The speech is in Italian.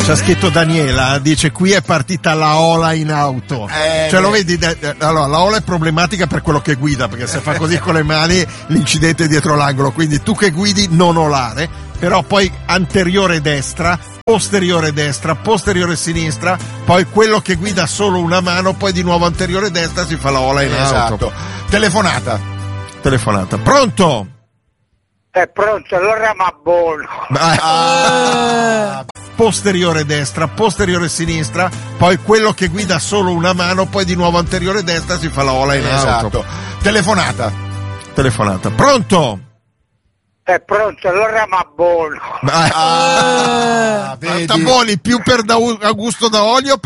C'ha scritto Daniela, dice qui è partita la ola in auto. Cioè lo vedi, allora la ola è problematica per quello che guida, perché se fa così con le mani l'incidente è dietro l'angolo, quindi tu che guidi non olare, però poi anteriore destra, posteriore sinistra, poi quello che guida solo una mano, poi di nuovo anteriore destra si fa la ola in auto. Telefonata. Pronto? È pronto, allora ma buono. Posteriore destra, posteriore sinistra, poi quello che guida solo una mano, poi di nuovo anteriore destra si fa la ola in auto. Telefonata. Pronto? È pronto, allora ma buono. Vedi? Più per da gusto da olio